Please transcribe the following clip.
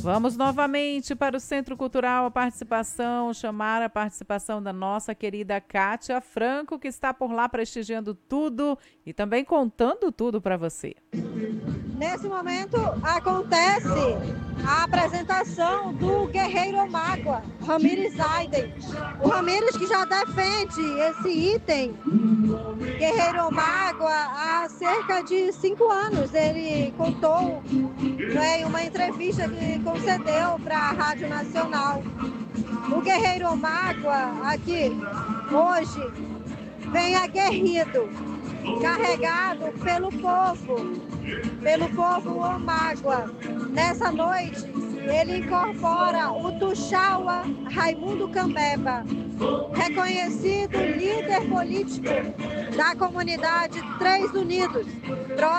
Vamos novamente para o Centro Cultural, chamar a participação da nossa querida Kátia Franco, que está por lá prestigiando tudo e também contando tudo para você. Nesse momento acontece a apresentação do Guerreiro Mágoa, Ramires Aiden. O Ramires que já defende esse item, Guerreiro Mágoa, há cerca de 5 anos. Ele contou em uma entrevista que concedeu para a Rádio Nacional. O Guerreiro Mágoa aqui hoje vem aguerrido, carregado pelo povo Mágoa. Nessa noite, ele incorpora o Tuxaua Raimundo Cambeba, reconhecido líder político da comunidade Três Unidos,